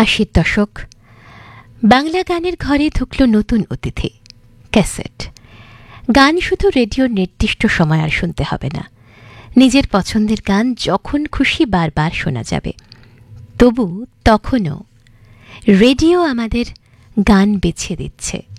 আশির দশক, বাংলা গানের ঘরে ঢুকল নতুন অতিথি, ক্যাসেট। গান শুধু রেডিওর নির্দিষ্ট সময় আর শুনতে হবে না, নিজের পছন্দের গান যখন খুশি বারবার শোনা যাবে। তবু তখনও রেডিও আমাদের গান বেছে দিচ্ছে।